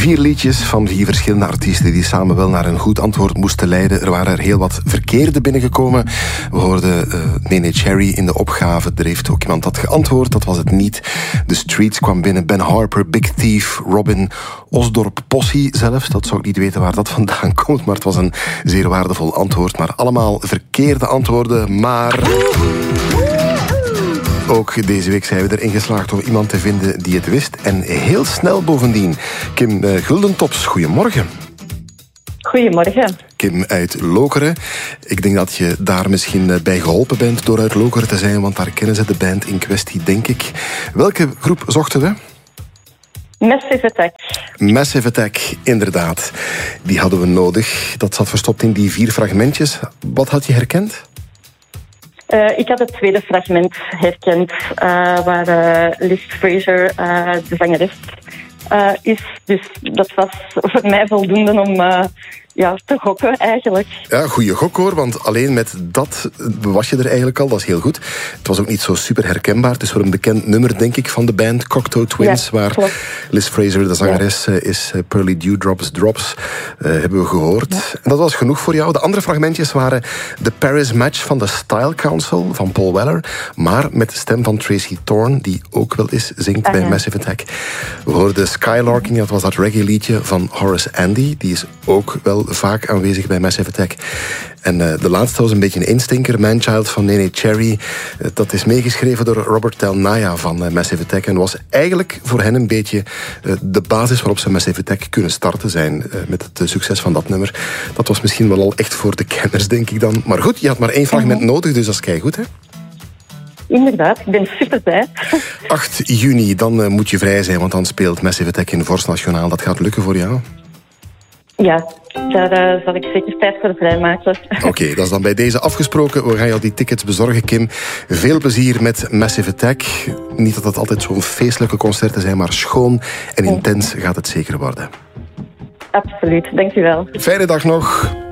4 liedjes van 4 verschillende artiesten die samen wel naar een goed antwoord moesten leiden. Er waren er heel wat verkeerde binnengekomen. We hoorden Nene Cherry in de opgave. Er heeft ook iemand dat geantwoord, dat was het niet. The Streets kwam binnen, Ben Harper, Big Thief, Robin, Osdorp, Possie zelfs. Dat zou ik niet weten waar dat vandaan komt, maar het was een zeer waardevol antwoord. Maar allemaal verkeerde antwoorden, maar... Ook deze week zijn we erin geslaagd om iemand te vinden die het wist. En heel snel bovendien. Kim Guldentops, goedemorgen. Goedemorgen. Kim uit Lokeren. Ik denk dat je daar misschien bij geholpen bent door uit Lokeren te zijn, want daar kennen ze de band in kwestie, denk ik. Welke groep zochten we? Massive Attack. Massive Attack, inderdaad. Die hadden we nodig. Dat zat verstopt in die 4 fragmentjes. Wat had je herkend? Ik had het tweede fragment herkend, waar Liz Fraser de zangeres is. Dus dat was voor mij voldoende om te gokken eigenlijk. Ja, goede gok hoor, want alleen met dat was je er eigenlijk al. Dat is heel goed. Het was ook niet zo super herkenbaar. Het is voor een bekend nummer, denk ik, van de band Cocteau Twins, ja, waar klopt. Liz Fraser, de zangeres, is Pearly Dewdrops Drops, hebben we gehoord. Ja. En dat was genoeg voor jou. De andere fragmentjes waren de Paris Match van de Style Council van Paul Weller, maar met de stem van Tracy Thorn, die ook wel eens zingt bij Massive Attack. We hoorden Skylarking, dat was dat reggae liedje van Horace Andy. Die is ook wel vaak aanwezig bij Massive Attack. En de laatste was een beetje een instinker, Manchild van Nene Cherry. Dat is meegeschreven door Robert Del Naya van Massive Attack en was eigenlijk voor hen een beetje de basis waarop ze Massive Attack kunnen starten zijn met het succes van dat nummer. Dat was misschien wel al echt voor de kenners, denk ik dan. Maar goed, je had maar 1 fragment nodig, dus dat is keigoed, hè? Inderdaad, ik ben super blij. 8 juni, dan moet je vrij zijn, want dan speelt Massive Attack in Vorst Nationaal. Dat gaat lukken voor jou? Ja, daar zal ik zeker tijd voor vrijmaken. Oké, dat is dan bij deze afgesproken. We gaan jou die tickets bezorgen, Kim. Veel plezier met Massive Attack. Niet dat het altijd zo'n feestelijke concerten zijn, maar schoon en intens gaat het zeker worden. Absoluut, dank u wel. Fijne dag nog.